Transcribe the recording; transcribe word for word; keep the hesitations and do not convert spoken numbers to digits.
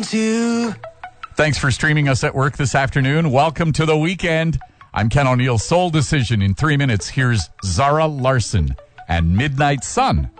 to. Thanks for streaming us at work this afternoon. Welcome to the weekend. I'm Ken O'Neill. Soul Decision in three minutes. Here's Zara Larson and Midnight Sun